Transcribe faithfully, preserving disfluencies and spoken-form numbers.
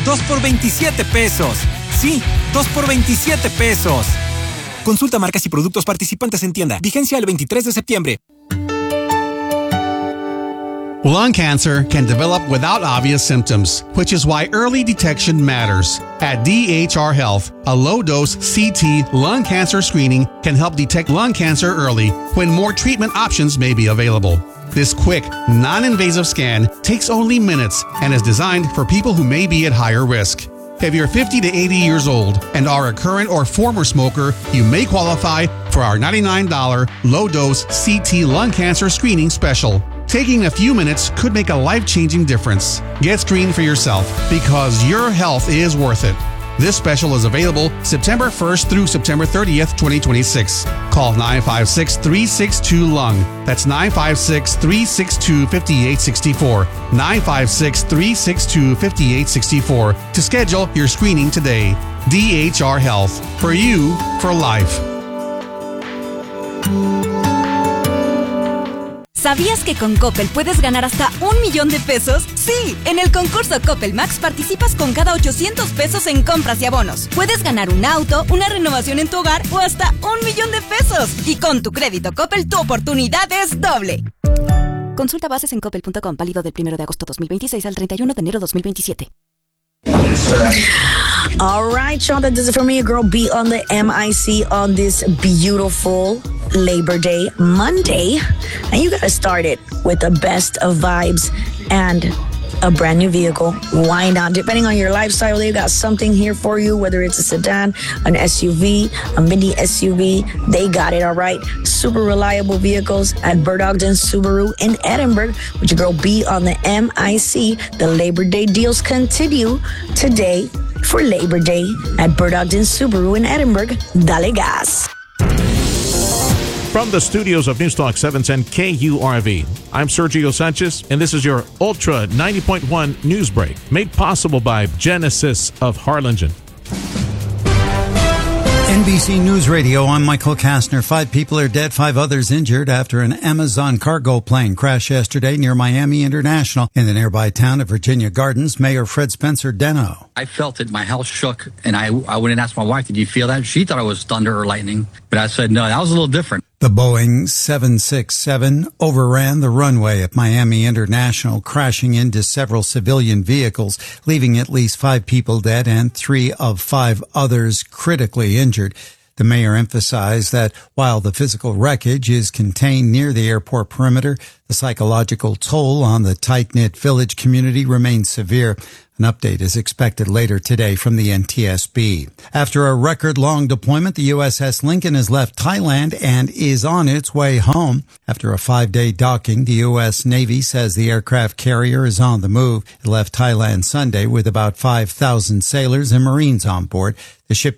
dos por veintisiete pesos. Sí, dos por veintisiete pesos. Consulta marcas y productos participantes en tienda. Vigencia el veintitrés de septiembre. Lung cancer can develop without obvious symptoms, which is why early detection matters. At D H R Health, a low-dose C T lung cancer screening can help detect lung cancer early when more treatment options may be available. This quick, non-invasive scan takes only minutes and is designed for people who may be at higher risk. If you're fifty to eighty years old and are a current or former smoker, you may qualify for our ninety-nine dollars low-dose C T lung cancer screening special. Taking a few minutes could make a life-changing difference. Get screened for yourself because your health is worth it. This special is available September first through September thirtieth, twenty twenty-six. Call nine five six, three six two, lung. That's nine five six, three six two, five eight six four. nine five six, three six two, five eight six four to schedule your screening today. D H R Health. For you, for life. ¿Sabías que con Coppel puedes ganar hasta un millón de pesos? Sí, en el concurso Coppel Max participas con cada ochocientos pesos en compras y abonos. Puedes ganar un auto, una renovación en tu hogar o hasta un millón de pesos. Y con tu crédito Coppel, tu oportunidad es doble. Consulta bases en coppel punto com, válido del primero de agosto dos mil veintiséis al treinta y uno de enero dos mil veintisiete. All right, Sean, that does it for me. Your girl B on the M I C on this beautiful Labor Day Monday. And you got to start it with the best of vibes and a brand new vehicle. Why not? Depending on your lifestyle, they've got something here for you, whether it's a sedan, an S U V, a mini S U V. They got it, all right? Super reliable vehicles at Bird Ogden Subaru in Edinburgh with your girl B on the M I C. The Labor Day deals continue today for Labor Day at Bird Ogden Subaru in Edinburgh. Dale gas. From the studios of Newstalk seven ten K U R V, I'm Sergio Sanchez, and this is your Ultra ninety point one News Break, made possible by Genesis of Harlingen. N B C News Radio, I'm Michael Kastner. Five people are dead, five others injured after an Amazon cargo plane crashed yesterday near Miami International in the nearby town of Virginia Gardens. Mayor Fred Spencer Deno. I felt it. My house shook, and I, I went and asked my wife, did you feel that? She thought it was thunder or lightning, but I said, no, that was a little different. The Boeing seven sixty-seven overran the runway at Miami International, crashing into several civilian vehicles, leaving at least five people dead and three of five others critically injured. The mayor emphasized that while the physical wreckage is contained near the airport perimeter, the psychological toll on the tight-knit village community remains severe. An update is expected later today from the N T S B. After a record-long deployment, the U S S Lincoln has left Thailand and is on its way home. After a five-day docking, the U S Navy says the aircraft carrier is on the move. It left Thailand Sunday with about five thousand sailors and Marines on board. The ship